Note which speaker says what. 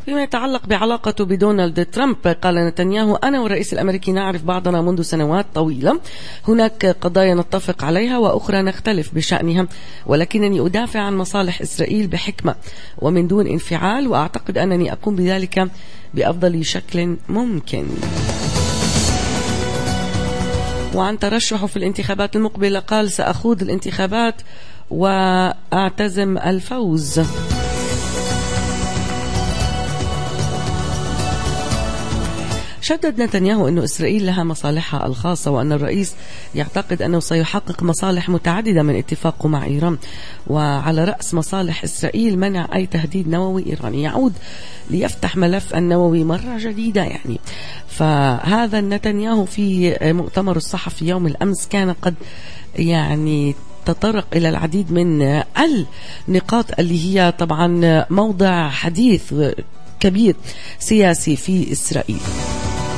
Speaker 1: فيما يتعلق بعلاقته بدونالد ترامب، قال نتنياهو: أنا والرئيس الأمريكي نعرف بعضنا منذ سنوات طويلة، هناك قضايا نتفق عليها وأخرى نختلف بشأنها، ولكنني أدافع عن مصالح إسرائيل بحكمة ومن دون انفعال، وأعتقد أنني أقوم بذلك بأفضل شكل ممكن. وعن ترشحه في الانتخابات المقبلة قال: سأخوض الانتخابات وأعتزم الفوز. شدد نتنياهو أن إسرائيل لها مصالحها الخاصة، وأن الرئيس يعتقد أنه سيحقق مصالح متعددة من اتفاقه مع إيران، وعلى رأس مصالح إسرائيل منع أي تهديد نووي إيراني يعود ليفتح ملف النووي مرة جديدة يعني. فهذا نتنياهو في مؤتمر الصحفي يوم الأمس كان قد يعني تطرق إلى العديد من النقاط اللي هي طبعا موضع حديث كبير سياسي في إسرائيل.